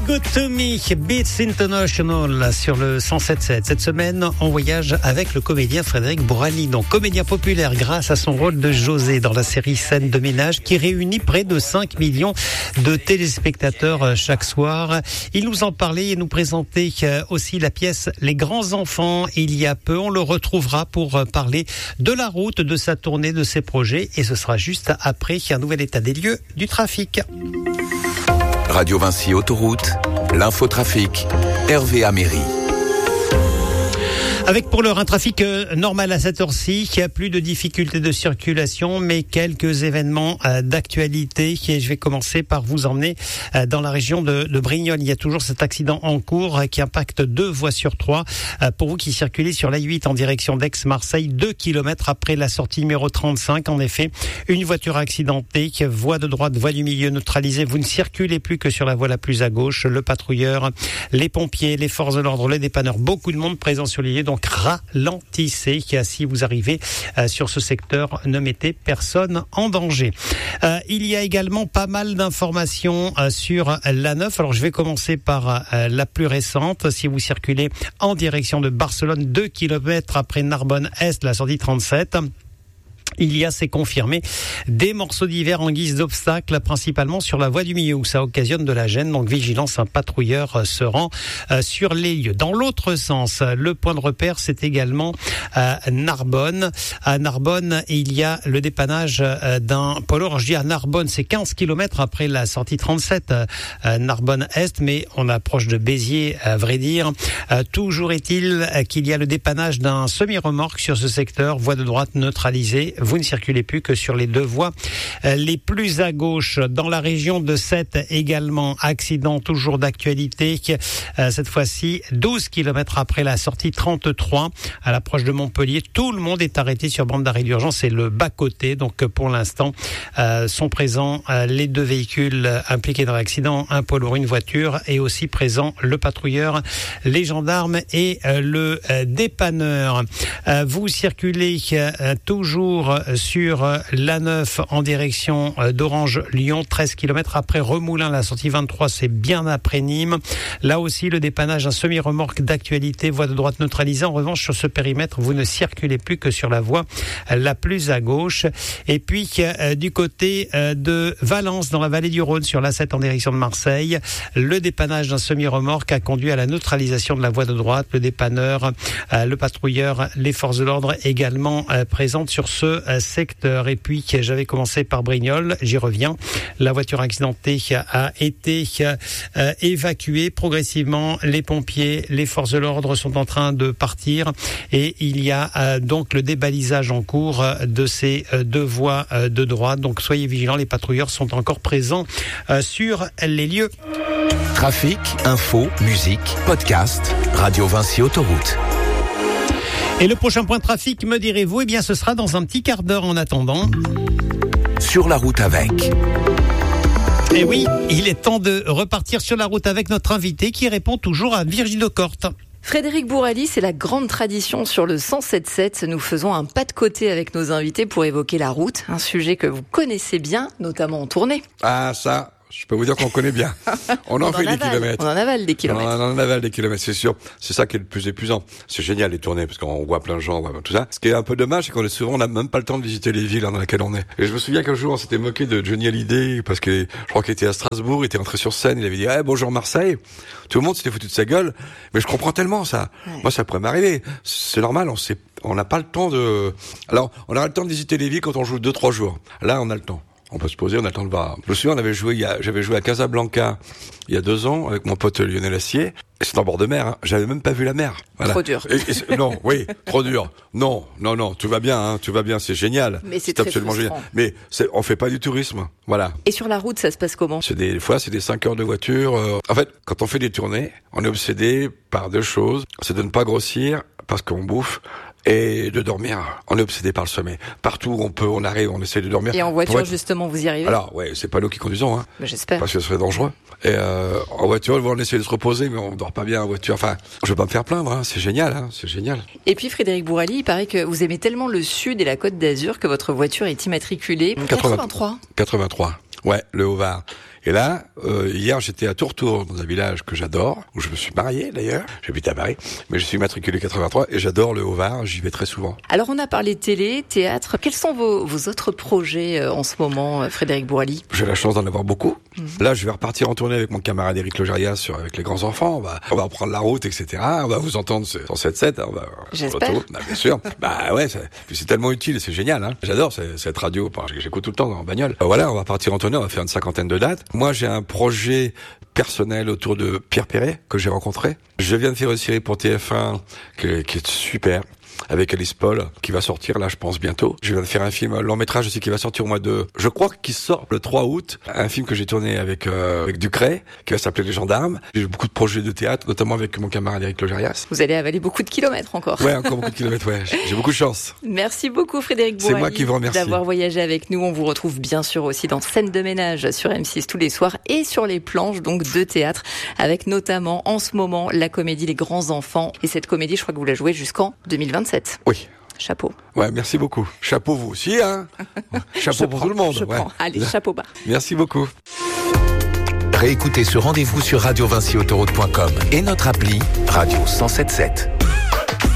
Good to Me, Beats International sur le 107.7. Cette semaine, on voyage avec le comédien Frédéric Bourali, donc comédien populaire grâce à son rôle de José dans la série Scène de ménage qui réunit près de 5 millions de téléspectateurs chaque soir. Il nous en parlait et nous présentait aussi la pièce Les Grands Enfants il y a peu. On le retrouvera pour parler de la route, de sa tournée, de ses projets et ce sera juste après un nouvel état des lieux du trafic. Radio Vinci Autoroute, l'infotrafic, Hervé Améry. Avec pour l'heure un trafic normal à cette heure-ci, il y a plus de difficultés de circulation, mais quelques événements d'actualité. Et je vais commencer par vous emmener dans la région de Brignoles. Il y a toujours cet accident en cours qui impacte 2 voies sur 3. Pour vous qui circulez sur l'A8 en direction d'Aix-Marseille, 2 kilomètres après la sortie numéro 35. En effet, une voiture accidentée, voie de droite, voie du milieu neutralisée. Vous ne circulez plus que sur la voie la plus à gauche. Le patrouilleur, les pompiers, les forces de l'ordre, les dépanneurs, beaucoup de monde présent sur les lieux. Donc ralentissez, si vous arrivez sur ce secteur, ne mettez personne en danger. Il y a également pas mal d'informations sur l'A9. Alors je vais commencer par la plus récente. Si vous circulez en direction de Barcelone, 2 kilomètres après Narbonne-Est, la sortie 37. Il y a, c'est confirmé, des morceaux d'hiver en guise d'obstacle, principalement sur la voie du milieu où ça occasionne de la gêne. Donc vigilance, un patrouilleur se rend sur les lieux. Dans l'autre sens, le point de repère, c'est également Narbonne. À Narbonne, il y a le dépannage d'un polo. Alors je dis à Narbonne, c'est 15 kilomètres après la sortie 37, Narbonne-Est, mais on approche de Béziers, à vrai dire. Toujours est-il qu'il y a le dépannage d'un semi-remorque sur ce secteur, voie de droite neutralisée. Vous ne circulez plus que sur les 2 voies les plus à gauche. Dans la région de Sète également, accident toujours d'actualité. Cette fois-ci, 12 kilomètres après la sortie 33, à l'approche de Montpellier. Tout le monde est arrêté sur bande d'arrêt d'urgence. C'est le bas-côté. Donc pour l'instant, sont présents les 2 véhicules impliqués dans l'accident. Un poids lourd, une voiture. Et aussi présent le patrouilleur, les gendarmes et le dépanneur. Vous circulez toujours sur l'A9 en direction d'Orange-Lyon, 13 km après Remoulins, la sortie 23, c'est bien après Nîmes. Là aussi, le dépannage, un semi-remorque d'actualité, voie de droite neutralisée. En revanche, sur ce périmètre, vous ne circulez plus que sur la voie la plus à gauche. Et puis, du côté de Valence, dans la vallée du Rhône, sur l'A7 en direction de Marseille, le dépannage d'un semi-remorque a conduit à la neutralisation de la voie de droite. Le dépanneur, le patrouilleur, les forces de l'ordre également présentes sur ce secteur. Et puis j'avais commencé par Brignoles, j'y reviens. La voiture accidentée a été évacuée progressivement. Les pompiers, les forces de l'ordre sont en train de partir et il y a donc le débalisage en cours de ces 2 voies de droite. Donc soyez vigilants, les patrouilleurs sont encore présents sur les lieux. Trafic, info, musique, podcast, Radio Vinci Autoroute. Et le prochain point de trafic, me direz-vous, eh bien ce sera dans un petit quart d'heure en attendant. Sur la route avec. Et oui, il est temps de repartir sur la route avec notre invité qui répond toujours à Virginie Decorte. Frédéric Bourali, c'est la grande tradition sur le 107.7. Nous faisons un pas de côté avec nos invités pour évoquer la route, un sujet que vous connaissez bien, notamment en tournée. Ah ça, je peux vous dire qu'on connaît bien. On en fait des kilomètres. On en avale des kilomètres. On en avale des kilomètres, c'est sûr. C'est ça qui est le plus épuisant. C'est génial les tournées parce qu'on voit plein de gens, on voit tout ça. Ce qui est un peu dommage, c'est on n'a même pas le temps de visiter les villes dans lesquelles on est. Et je me souviens qu'un jour on s'était moqué de Johnny Hallyday parce que je crois qu'il était à Strasbourg, il était rentré sur scène, il avait dit bonjour Marseille. Tout le monde s'était foutu de sa gueule. Mais je comprends tellement ça. Ouais. Moi ça pourrait m'arriver. C'est normal, on n'a pas le temps de. Alors on aura le temps de visiter les villes quand on joue 2-3 jours. Là on a le temps. On peut se poser, on a le temps de voir. Je me souviens, j'avais joué à Casablanca il y a 2 ans avec mon pote Lionel Assier. Et c'est en bord de mer, hein. J'avais même pas vu la mer. Voilà. Trop dur. Non, oui, trop dur. Non, tout va bien, c'est génial. Mais c'est absolument génial. Mais on fait pas du tourisme, voilà. Et sur la route, ça se passe comment ? Des fois, c'est des 5 heures de voiture. En fait, quand on fait des tournées, on est obsédé par 2 choses. C'est de ne pas grossir parce qu'on bouffe. Et de dormir. On est obsédé par le sommeil. Partout où on peut, on arrive, on essaie de dormir. Et en voiture, justement, vous y arrivez ? Alors, ouais, c'est pas nous qui conduisons, hein. Mais j'espère. Parce que ce serait dangereux. Et en voiture, on essaie de se reposer, mais on dort pas bien en voiture. Enfin, je veux pas me faire plaindre, hein. C'est génial, hein. C'est génial. Et puis, Frédéric Bourali, il paraît que vous aimez tellement le Sud et la Côte d'Azur que votre voiture est immatriculée 83. 83. Ouais, le Haut-Var. Et là, hier, j'étais à Tourtour, dans un village que j'adore, où je me suis marié d'ailleurs. J'habite à Paris, mais je suis matriculé 83 et j'adore le Haut-Var, j'y vais très souvent. Alors on a parlé télé, théâtre. Quels sont vos autres projets en ce moment, Frédéric Bourali ? J'ai la chance d'en avoir beaucoup. Là, je vais repartir en tournée avec mon camarade Éric Logérias avec les grands enfants. On va reprendre la route, etc. On va vous entendre sur 107.7. J'espère. Bien sûr. Ouais, c'est tellement utile, c'est génial. Hein. J'adore cette radio. J'écoute tout le temps en bagnole. Voilà, on va partir en tournée, on va faire une 50aine de dates. Moi, j'ai un projet personnel autour de Pierre Perret que j'ai rencontré. Je viens de faire une série pour TF1 qui est super, avec Alice Paul, qui va sortir là, je pense, bientôt. Je viens de faire un film long métrage aussi qui va sortir au mois de... Je crois qu'il sort le 3 août. Un film que j'ai tourné avec Ducret, qui va s'appeler Les Gendarmes. J'ai beaucoup de projets de théâtre, notamment avec mon camarade Éric Logérias. Vous allez avaler beaucoup de kilomètres encore. Ouais, encore beaucoup de kilomètres, ouais. J'ai beaucoup de chance. Merci beaucoup Frédéric Bourali. C'est moi qui vous remercie d'avoir voyagé avec nous. On vous retrouve bien sûr aussi dans Scène de ménage sur M6 tous les soirs et sur les planches donc de théâtre, avec notamment en ce moment la comédie Les Grands Enfants. Et cette comédie, je crois que vous la jouez jusqu'en 2027. Oui. Chapeau. Ouais, merci beaucoup. Chapeau vous aussi, hein. Chapeau pour tout le monde. Je prends. Allez, chapeau bas. Merci beaucoup. Réécoutez ce rendez-vous sur radiovinciautoroute.com et notre appli Radio 107.7.